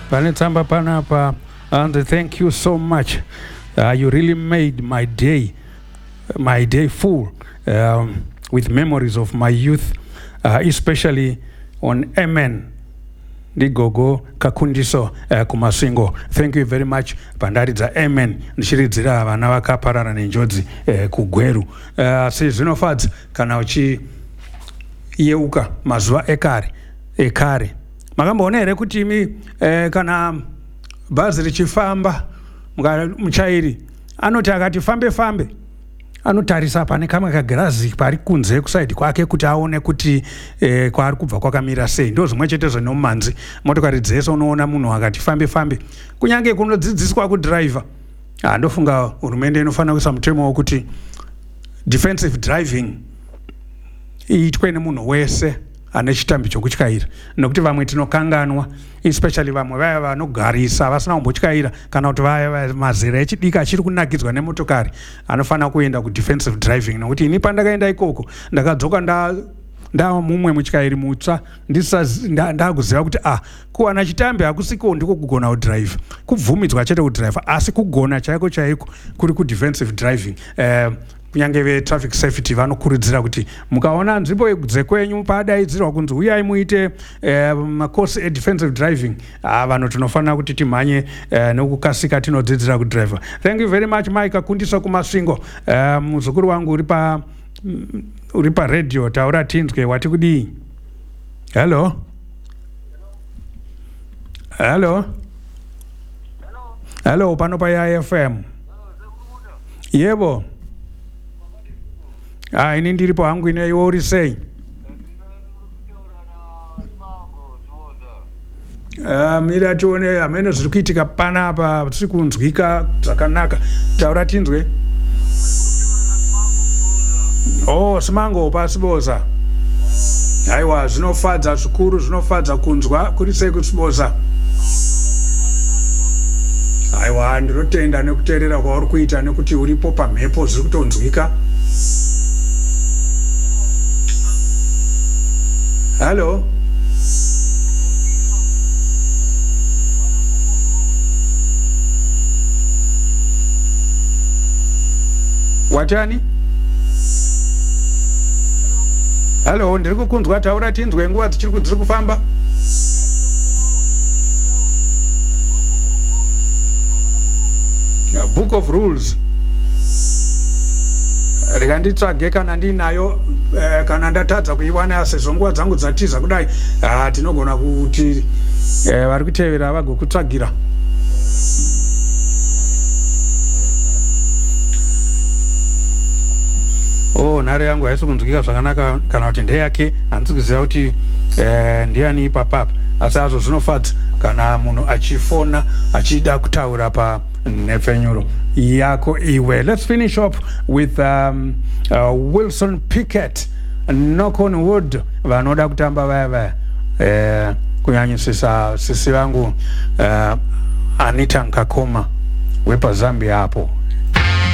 Panetsamba panapa, and thank you so much. You really made my day full with memories of my youth, especially on Amen. Ndigogo Kakundiso Kumasingo. Thank you very much. Pandaridza Amen. Nishiridzira vana vakaparara nenjodzi kugweru. Sezvinofadza kana uchi yeuka mazuva ekare. Makamboona here kuti imi kana bhazi richifamba muchairi anoti akati fambe anotarisa pane kamwe kagirazi pari kunze kusaidi kwake kuti aone kuti kwaari kubva kwakamira sei. Ndo zvimwe chete zvinomumanzi motokari dzese unoona munhu akati fambe kunyange kunodzidziswa kudhiraivha. Ndofunga hurumende inofanira kuisa mutemo wokuti defensive driving iitwe nemunhu wese ane chitambi chokutyaira, nokuti vamwe tinokanganwa, especially vamwe vaya vanogarisa vasina kumbotyaira kana kuti vaya mazera echidiki achiri kunakidzwa nemotokari anofanira kuenda kudefensive driving. Nokuti ini pandakaenda ikoko ndakadzoka ndamumwe mutyairi mutsva ndakuziva kuti kuwana chitambi hakusiko ndiko kugona kudhiraivha, kubvumidzwa chete kudhiraivha, asi kugona chaiko kuri kudefensive driving. Kunyange vetraffic safety vanokurudzira kuti mukaona nzvimbo dzekwenyu padaidzirwa kunzi uyai muite makosi edefensive driving, vanhu tinofanira kuti timhanye nekukasika tinodzidzira kudhiraivha. Thank you very much Mike Kakundiso Kumasvingo. Muzukuru wangu uri paradio, taura tinzwe wati kudii. Hello. Pano pa IFM. Yebo. Ini ndiripo hangu ine iwe uri sei? Mira tione amene zviri kuitika panapa tiri kunzwika zvakanaka. Taura tinzwe. Simango pasiboza. Aiwa, zvinofadza zvikuru, zvinofadza kunzwa kuri sei kusiboza. Aiwa, ndinotenda nekuteerera kwauri kuita nekuti uripo pamhepo zviri kutonzwika. Hello. Watani? Hello, ndiri kukunzwa, taura tinzwe nguva dziri kufamba. Book of Rules. Rikanditsvage kana ndinayo kana ndatadza kuiwana sezvo nguva dzangu dzatiza kudai, tinogona kuti vari kutevera vagokutsvagira. Nhare yangu haisi kunzwika zvakanaka kana kuti ndeyake, handisi kuziva kuti ndiani ipapapa, asi azvo zvinofadza kana munhu achifona achida kutaura pa nepfenyuro yako iwe. Let's finish up with Wilson Pickett, Knock on Wood. Vanoda kutamba vaya kunyanyisisa sisi vangu Anita Nkakoma wepa Zambia hapo.